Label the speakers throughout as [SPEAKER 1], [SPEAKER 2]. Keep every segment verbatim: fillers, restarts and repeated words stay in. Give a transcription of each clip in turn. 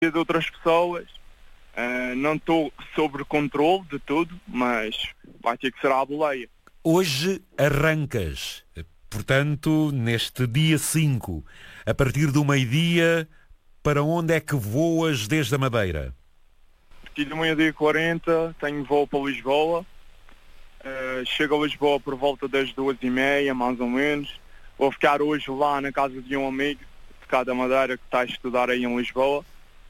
[SPEAKER 1] de outras pessoas. Uh, não estou sob controle de tudo, mas vai ter que ser à boleia.
[SPEAKER 2] Hoje arrancas, portanto, neste dia cinco, a partir do meio-dia, para onde é que voas desde a Madeira?
[SPEAKER 1] A partir do meio-dia e quarenta tenho voo para Lisboa. Uh, chego a Lisboa por volta das duas e meia, mais ou menos. Vou ficar hoje lá na casa de um amigo de cá da Madeira que está a estudar aí em Lisboa.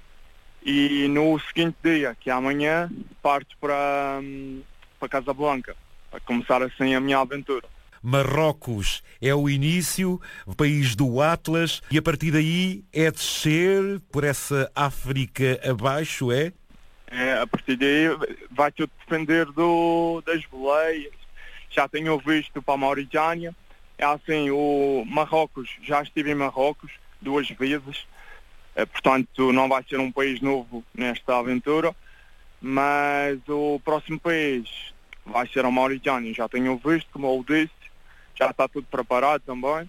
[SPEAKER 1] E no seguinte dia, que é amanhã, parto para, para Casablanca, para começar assim a minha aventura.
[SPEAKER 2] Marrocos é o início, o país do Atlas, e a partir daí é descer por essa África abaixo, é?
[SPEAKER 1] É, a partir daí vai tudo depender do, das boleias. Já tenho visto para a Mauritânia. É assim, o Marrocos, já estive em Marrocos duas vezes. Portanto, não vai ser um país novo nesta aventura, mas o próximo país vai ser a Mauritânia. Já tenho visto, como eu disse, já está tudo preparado também.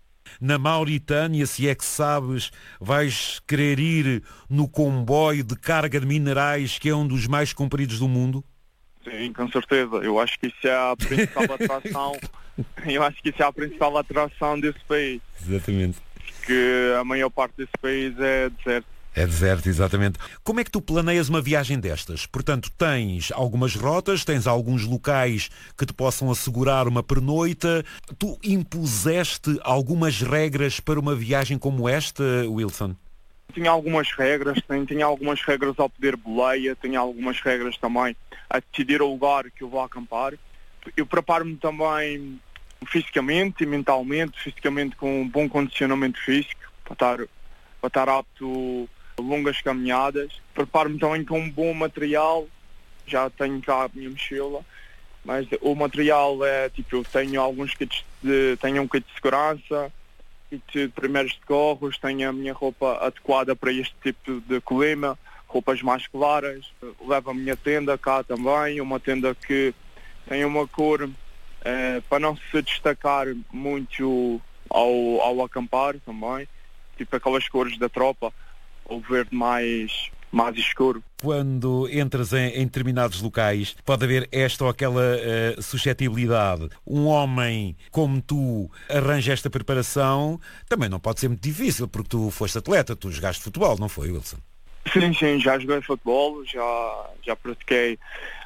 [SPEAKER 2] Na Mauritânia, se é que sabes, vais querer ir no comboio de carga de minerais, que é um dos mais compridos do mundo?
[SPEAKER 1] Sim, com certeza. Eu acho que isso é a principal atração. Eu acho que isso é a principal atração desse país.
[SPEAKER 2] Exatamente.
[SPEAKER 1] Que a maior parte desse país é deserto.
[SPEAKER 2] É deserto, exatamente. Como é que tu planeias uma viagem destas? Portanto, tens algumas rotas, tens alguns locais que te possam assegurar uma pernoita. Tu impuseste algumas regras para uma viagem como esta, Wilson?
[SPEAKER 1] Tinha algumas regras, tinha algumas regras ao pedir boleia, tinha algumas regras também a decidir o lugar que eu vou acampar. Eu preparo-me também fisicamente e mentalmente, fisicamente com um bom condicionamento físico, para estar, para estar apto a longas caminhadas. Preparo-me também com um bom material, já tenho cá a minha mochila, mas o material é, tipo, eu tenho alguns kits de, tenho um kit de segurança, kit de primeiros socorros, tenho a minha roupa adequada para este tipo de clima, roupas mais claras, levo a minha tenda cá também, uma tenda que tem uma cor Uh, para não se destacar muito ao, ao acampar também, tipo aquelas cores da tropa, o verde mais, mais escuro.
[SPEAKER 2] Quando entras em, em determinados locais, pode haver esta ou aquela uh, suscetibilidade. Um homem como tu arranja esta preparação, também não pode ser muito difícil, porque tu foste atleta, tu jogaste futebol, não foi, Wilson?
[SPEAKER 1] Sim, sim, já joguei futebol, já, já pratiquei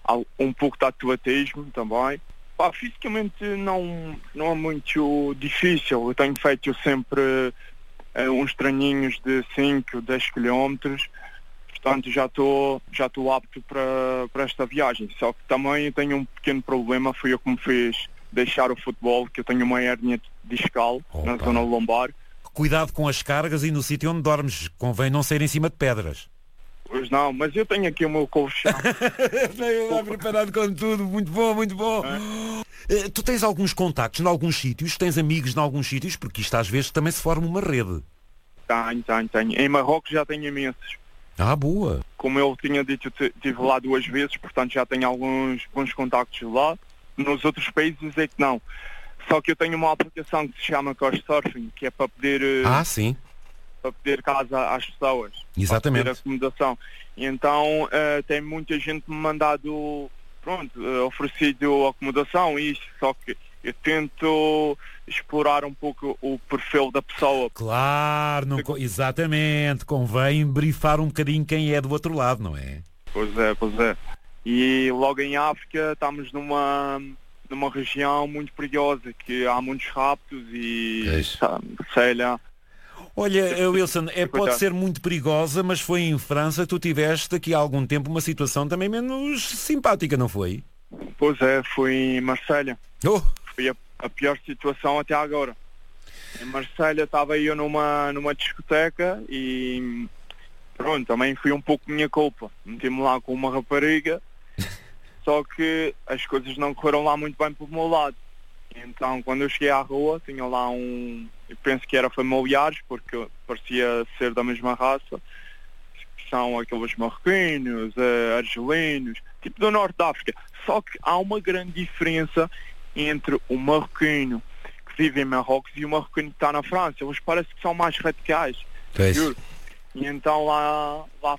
[SPEAKER 1] um pouco de atletismo também. Pá, fisicamente não, não é muito difícil. Eu tenho feito sempre uh, uns treininhos de cinco, dez quilómetros. Portanto, já estou já estou apto para, para esta viagem. Só que também tenho um pequeno problema. Foi eu que me fez deixar o futebol, que eu tenho uma hérnia discal na zona lombar.
[SPEAKER 2] Cuidado com as cargas e no sítio onde dormes. Convém não sair em cima de pedras.
[SPEAKER 1] Pois não, mas eu tenho aqui o meu colchão.
[SPEAKER 2] Tenho lá preparado com tudo, muito bom, muito bom. É? Tu tens alguns contactos em alguns sítios, tens amigos em alguns sítios, porque isto às vezes também se forma uma rede.
[SPEAKER 1] Tenho, tenho, tenho. Em Marrocos já tenho imensos.
[SPEAKER 2] Ah, boa.
[SPEAKER 1] Como eu tinha dito, eu estive lá duas vezes, portanto já tenho alguns bons contactos lá. Nos outros países é que não. Só que eu tenho uma aplicação que se chama Couchsurfing, que é para pedir...
[SPEAKER 2] Ah, sim.
[SPEAKER 1] para pedir casa às pessoas.
[SPEAKER 2] Exatamente.
[SPEAKER 1] Para pedir acomodação. E então uh, tem muita gente me mandado, pronto, uh, oferecido acomodação e isso, só que eu tento explorar um pouco o perfil da pessoa.
[SPEAKER 2] Claro, não, co- exatamente, convém brifar um bocadinho quem é do outro lado, não é?
[SPEAKER 1] Pois é, pois é. E logo em África estamos numa, numa região muito perigosa, que há muitos raptos e, sei lá.
[SPEAKER 2] Olha, Wilson, é, pode ser muito perigosa, mas foi em França que tu tiveste aqui há algum tempo uma situação também menos simpática, não foi?
[SPEAKER 1] Pois é, fui em Marselha.
[SPEAKER 2] Oh.
[SPEAKER 1] Foi a, a pior situação até agora. Em Marselha estava eu numa, numa discoteca e pronto, também foi um pouco minha culpa. Meti-me lá com uma rapariga, só que as coisas não correram lá muito bem pelo meu lado. Então, quando eu cheguei à rua, tinha lá um... Eu penso que era familiares, porque parecia ser da mesma raça. São aqueles marroquinos, uh, argelinos, tipo do Norte da África. Só que há uma grande diferença entre o marroquino que vive em Marrocos e o marroquino que está na França. Eles parecem que são mais radicais. Juro. E então lá, lá